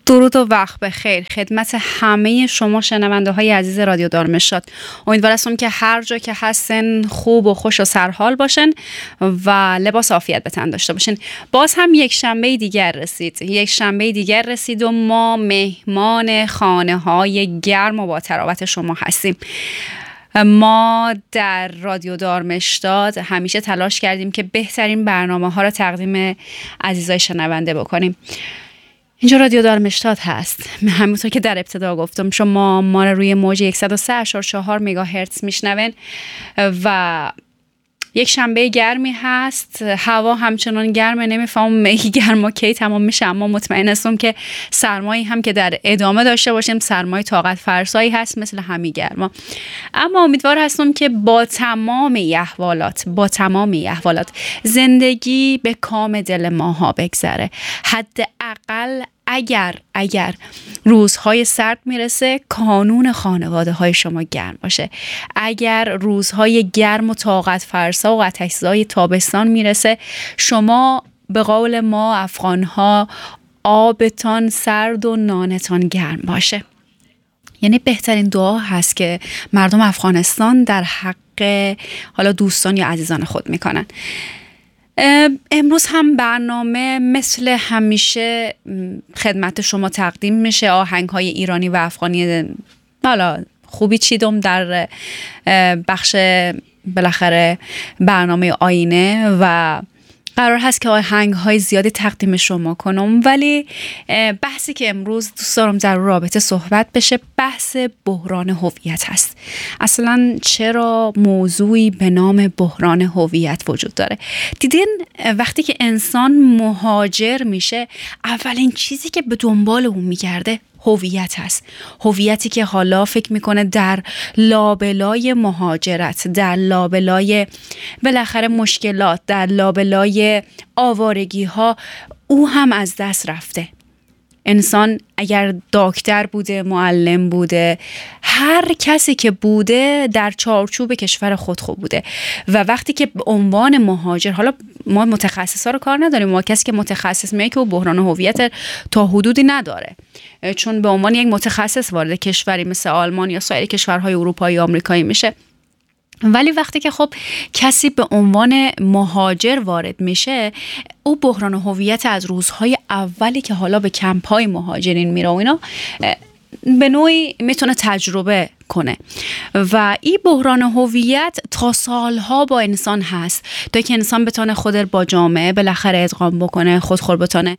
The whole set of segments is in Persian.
درود و وقت بخیر خدمت همه شما شنونده های عزیز رادیو دارمشاد. امیدوار هستم که هر جا که هستن خوب و خوش و سرحال باشن و لباس عافیت به تن داشته باشن. باز هم یک شنبه دیگر رسید و ما مهمان خانه های گرم و با تراوت شما هستیم. ما در رادیو دارمشاد همیشه تلاش کردیم که بهترین برنامه ها را تقدیم عزیزای شنونده بکنیم. اینجا رادیو دارمشاد هست. همونطور که در ابتدا گفتم شما ما را روی موج 103.4 مگاهرتز میشنون و یک شنبه گرمی هست. هوا همچنان گرمه، نمیفهمم گرما کی تمام میشه، اما مطمئن هستم که سرمایی هم که در ادامه داشته باشیم سرمای طاقت فرسایی هست مثل همین گرما. اما امیدوار هستم که با تمام احوالات زندگی به کام دل ماها بگذره. حداقل اگر روزهای سرد میرسه کانون خانواده های شما گرم باشه. اگر روزهای گرم و طاقت فرسا و آتش‌زای تابستان میرسه شما به قول ما افغانها آبتان سرد و نانتان گرم باشه. یعنی بهترین دعا هست که مردم افغانستان در حق حالا دوستان یا عزیزان خود میکنن. امروز هم برنامه مثل همیشه خدمت شما تقدیم میشه. آهنگ‌های ایرانی و افغانی حالا خوبی چیدم در بخش بالاخره برنامه آینه و قرار هست که آهنگ‌های زیادی تقدیم شما کنم، ولی بحثی که امروز دوست دارم در رابطه صحبت بشه بحث بحران هویت هست. اصلا چرا موضوعی به نام بحران هویت وجود داره؟ دیدین وقتی که انسان مهاجر میشه اولین چیزی که به دنبال اون میگرده هویت هست. هویتی که حالا فکر میکنه در لابلای مهاجرت، در لابلای بالاخره مشکلات، در لابلای آوارگی ها او هم از دست رفته. انسان اگر دکتر بوده، معلم بوده، هر کسی که بوده در چارچوب کشور خود خوب بوده و وقتی که به عنوان مهاجر، حالا ما متخصصا رو کار نداریم، ما کسی که متخصص میگه که او بحران هویت تا حدودی نداره، چون به عنوان یک متخصص وارد کشوری مثل آلمان یا سایر کشورهای اروپایی و آمریکایی میشه. ولی وقتی که خب کسی به عنوان مهاجر وارد میشه او بحران هویت از روزهای اولی که حالا به کمپ‌های مهاجرین میره و اینا به نوعی میتونه تجربه کنه و این بحران هویت تا سالها با انسان هست تا که انسان بتونه خود با جامعه بالاخره ادغام بکنه، خودخور بتونه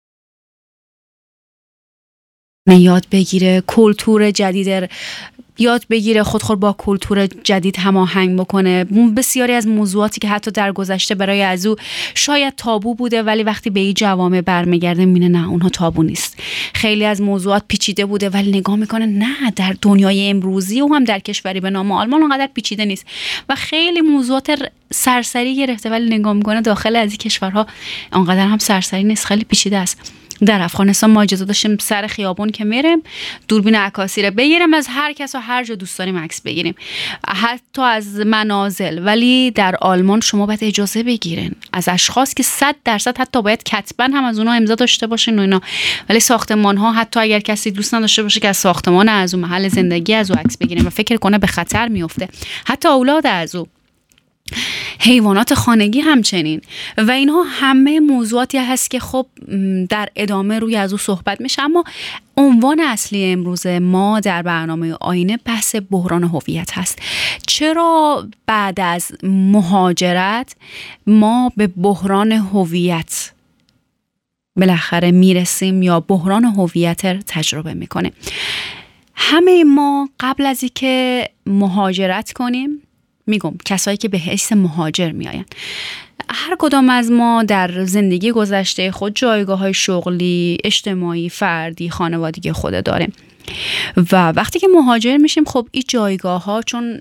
یاد بگیره، کلتور جدید یاد بگیره، خودخور با کلتور جدید هماهنگ بکنه. بسیاری از موضوعاتی که حتی در گذشته برای از او شاید تابو بوده ولی وقتی به این جوامع برمیگرده میبینه نه اونها تابو نیست. خیلی از موضوعات پیچیده بوده ولی نگاه میکنه نه در دنیای امروزی و هم در کشوری به نام آلمان اونقدر پیچیده نیست و خیلی موضوعات سرسری گرفته ولی نگاه میکنه داخل از این کشورها اونقدر هم سرسری نیست، خیلی پیچیده است. در افغانستان ما اجازه داشتیم سر خیابون که میریم دوربین عکاسی رو بگیریم از هر کس و هر جا دوست داریم عکس بگیریم، حتی از منازل. ولی در آلمان شما باید اجازه بگیرین از اشخاص که 100% حتی باید کتباً هم از اونها امضا داشته باشین و اینا. ولی ساختمان ها حتی اگر کسی دوست نداشته باشه که از ساختمان از اون محل زندگی از اون عکس بگیریم و فکر کنه به خطر میفته، حتی اولاد از اون، حیوانات خانگی همچنین. و اینها همه موضوعاتی هست که خب در ادامه روی از او صحبت میشه. اما عنوان اصلی امروز ما در برنامه آینه بحث بحران هویت هست. چرا بعد از مهاجرت ما به بحران هویت بالاخره میرسیم یا بحران هویت رو تجربه میکنیم؟ همه ما قبل از اینکه مهاجرت کنیم، میگم کسایی که به حیث مهاجر میآین، هر کدام از ما در زندگی گذشته خود جایگاه‌های شغلی، اجتماعی، فردی، خانوادگی خود داریم و وقتی که مهاجر میشیم خب این جایگاه‌ها چون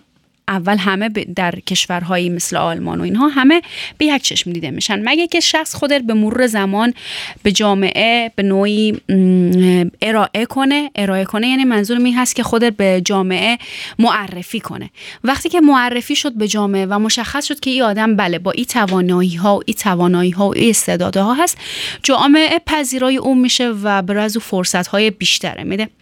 اول همه در کشورهایی مثل آلمان و اینها همه به یک چشم دیده میشن، مگه که شخص خود به مرور زمان به جامعه به نوعی ارائه کنه یعنی منظورم این هست که خود به جامعه معرفی کنه. وقتی که معرفی شد به جامعه و مشخص شد که این آدم بله با این توانایی‌ها و این استعدادها هست، جامعه پذیرای اون میشه و برای از فرصت‌های بیشتر میده.